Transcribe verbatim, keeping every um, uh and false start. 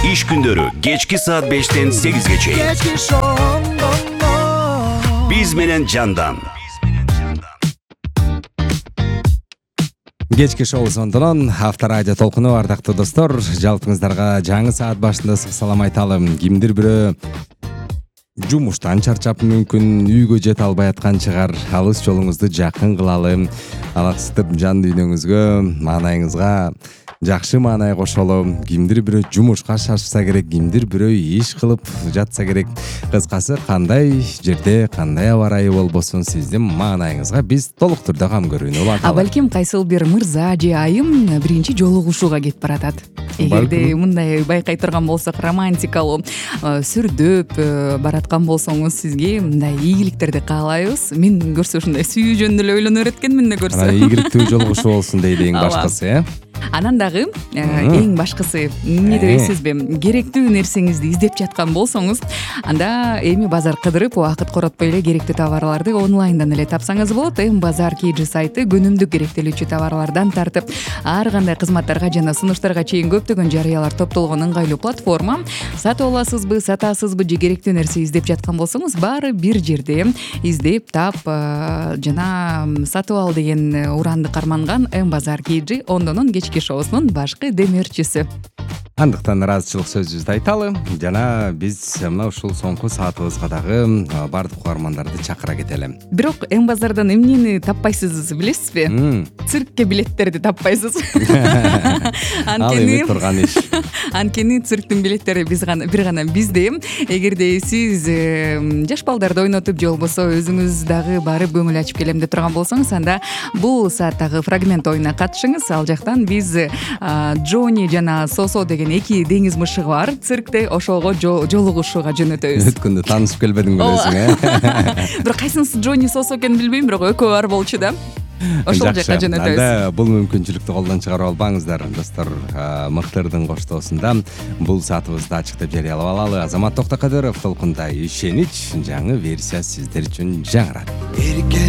Иш күндөрү кечки саат бештен сегизге чейин. Биз менен жандан. Кечки шоу сондонон Авторадио толкуну ардактуу достор, жалпыңыздарга жаңы саат башында ысык салам айталы. Кимдир бирөө жумуштан чарчап мүмкүн үйгө жете албай аткан чыгар. Алыс жолуңузду жакын кылалы. Алаксытып жан дүйнөңүзгө, маанайыңызга жакшы маанай кошолу. Кимдир бирөө жумушка шашса керек, кимдир бирөө иш кылып жатса керек. Кыскасы, кандай жерде, кандай аба ырайы болбосун, сиздин маанайыңызга биз толук түрдө кам көрүүнү уланталы. А балким кайсыл бир мырза же айым биринчи жолугушууга кетип баратат. Эгерде мындай байкай турган болсок, романтикалуу сүрдөп бараткан болсоңуз, сизге мындай ийгиликтерди каалайбыз. Мен көрсө ушундай сүйүү жөнүндө эле ойлонор эткенмин да көрсө. Анан ийгиликтүү жолугушуу болсун дейди эң башкысы, э? Анан дагы эң башкысы эмне дебейсизби, керектүү нерсеңизди издеп жаткан болсоңуз, анда эми базар кыдырып, убакыт коротпой эле керектүү товарларды онлайндан эле тапсаңыз болот. Эми базар кейджи сайты күнүмдүк керектелүүчү товарлардан тартып, ар кандай кызматтарга жана сунуштарга чейин көптөгөн жарыялар топтолгон ыңгайлуу платформа. Сатып аласызбы, сатасызбы же керектүү нерсе издеп жаткан болсоңуз, баары бир жерде издеп тап жана сатып ал деген уранды карманган М базар кейджи ондонун кечки шоусунун башкы демөөрчүсү. Андыктан ыраазычылык сөзүбүздү айталы жана биз мына ушул соңку саатыбызга дагы бардык угармандарды чакыра кетели. Бирок М базардан эмнени таппайсыз билесизби? Циркке билеттерди таппайсыз. Ал эми турган иш. Анткени цирктин билеттери биз гана бир гана бизде. Эгерде сиз жаш балдарды ойнотуп же болбосо өзүңүз дагы барып көңүл ачып келем деп турган болсоңуз, анда бул сааттагы фрагмент оюнуна катышыңыз. Ал жактан биз Джонни жана Сосо деген эки деңиз мышыгы бар циркте, ошого жолугушууга жөнөтөбүз. Өткөндө таанышып келбедиң белесиң, э? Бирок кайсынысы Джонни, Сосо экенин билбейм, бирок экөө бар болчу да. Ошол жака жөнөтөбүз. Анда бул мүмкүнчүлүктү колдон чыгарып албаңыздар, достор. Мыктырдын коштоосунда бул саатыбызды ачык деп жарыялап алалы. Азамат Токтокадыров толкунда ишенич жаңы версия сиздер үчүн жаңырат.